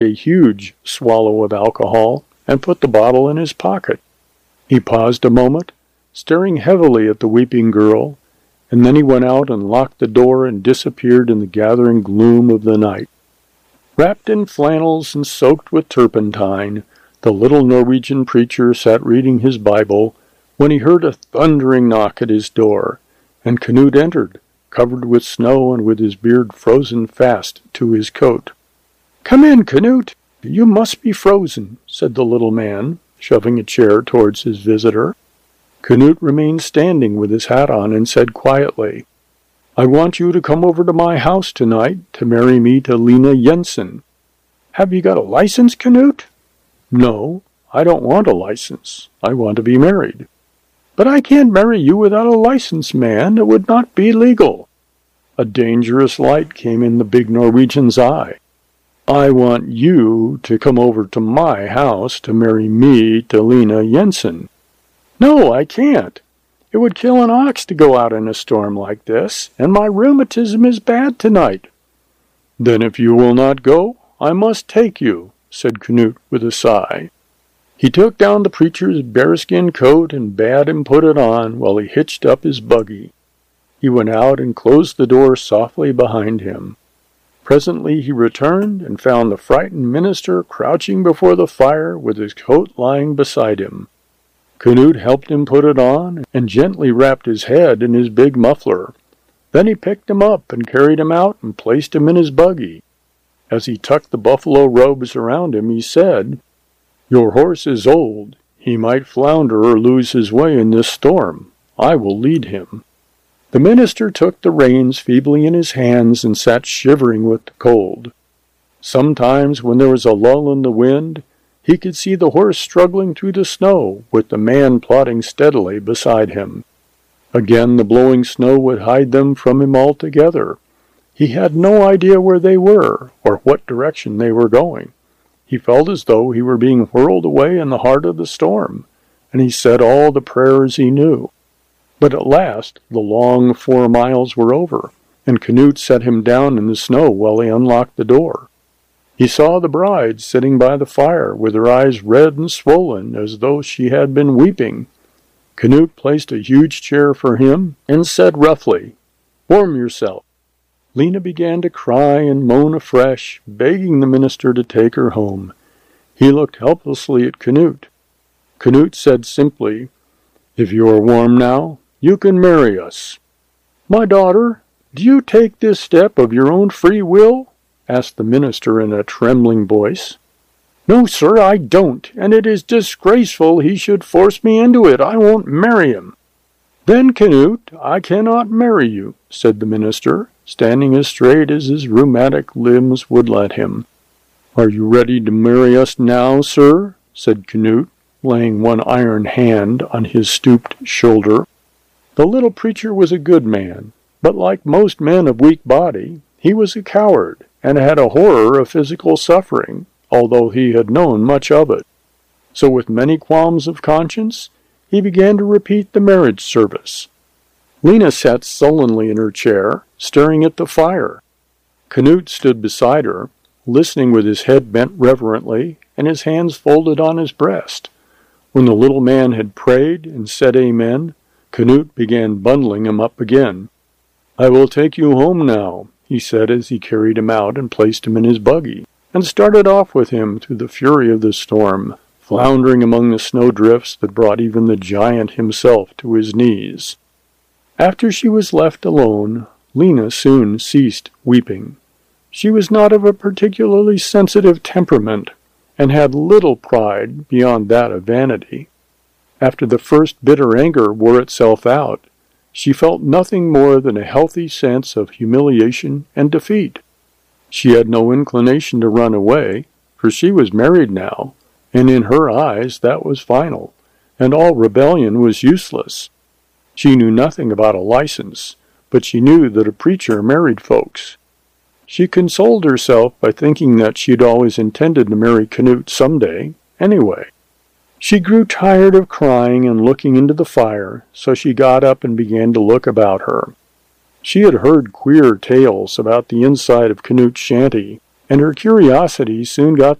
a huge swallow of alcohol and put the bottle in his pocket. He paused a moment, staring heavily at the weeping girl, and then he went out and locked the door and disappeared in the gathering gloom of the night. Wrapped in flannels and soaked with turpentine, the little Norwegian preacher sat reading his Bible when he heard a thundering knock at his door, and Canute entered, covered with snow and with his beard frozen fast to his coat. "Come in, Canute. You must be frozen," said the little man, shoving a chair towards his visitor. Canute remained standing with his hat on and said quietly, "I want you to come over to my house tonight to marry me to Lena Jensen." "Have you got a license, Canute?" "No, I don't want a license. I want to be married." "But I can't marry you without a license, man. It would not be legal." A dangerous light came in the big Norwegian's eye. "I want you to come over to my house to marry me to Lena Jensen." "No, I can't. It would kill an ox to go out in a storm like this, and my rheumatism is bad tonight." "Then if you will not go, I must take you," said Canute with a sigh. He took down the preacher's bearskin coat and bade him put it on while he hitched up his buggy. He went out and closed the door softly behind him. Presently he returned and found the frightened minister crouching before the fire with his coat lying beside him. Canute helped him put it on and gently wrapped his head in his big muffler. Then he picked him up and carried him out and placed him in his buggy. As he tucked the buffalo robes around him, he said, "Your horse is old. He might flounder or lose his way in this storm. I will lead him." The minister took the reins feebly in his hands and sat shivering with the cold. Sometimes, when there was a lull in the wind, he could see the horse struggling through the snow, with the man plodding steadily beside him. Again the blowing snow would hide them from him altogether. He had no idea where they were, or what direction they were going. He felt as though he were being whirled away in the heart of the storm, and he said all the prayers he knew. But at last the long 4 miles were over, and Canute set him down in the snow while he unlocked the door. He saw the bride sitting by the fire with her eyes red and swollen as though she had been weeping. Canute placed a huge chair for him and said roughly, "Warm yourself." Lena began to cry and moan afresh, begging the minister to take her home. He looked helplessly at Canute. Canute said simply, "If you are warm now, you can marry us." "My daughter, do you take this step of your own free will?" asked the minister in a trembling voice. "No, sir, I don't, and it is disgraceful he should force me into it. I won't marry him." "Then, Canute, I cannot marry you," said the minister, standing as straight as his rheumatic limbs would let him. "Are you ready to marry us now, sir?" said Canute, laying one iron hand on his stooped shoulder. The little preacher was a good man, but like most men of weak body, he was a coward, and had a horror of physical suffering, although he had known much of it. So with many qualms of conscience, he began to repeat the marriage service. Lena sat sullenly in her chair, staring at the fire. Canute stood beside her, listening with his head bent reverently and his hands folded on his breast. When the little man had prayed and said amen, Canute began bundling him up again. "I will take you home now," he said as he carried him out and placed him in his buggy, and started off with him through the fury of the storm, floundering among the snowdrifts that brought even the giant himself to his knees. After she was left alone, Lena soon ceased weeping. She was not of a particularly sensitive temperament, and had little pride beyond that of vanity. After the first bitter anger wore itself out, she felt nothing more than a healthy sense of humiliation and defeat. She had no inclination to run away, for she was married now, and in her eyes that was final, and all rebellion was useless. She knew nothing about a license, but she knew that a preacher married folks. She consoled herself by thinking that she'd always intended to marry Canute someday, anyway. She grew tired of crying and looking into the fire, so she got up and began to look about her. She had heard queer tales about the inside of Canute's shanty, and her curiosity soon got